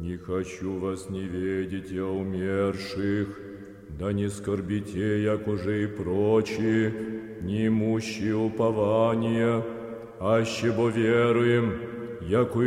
Не хочу вас не видеть я умерших, да не скорбите, як уже и прочие, не имущие упования, аще бо веруем, яко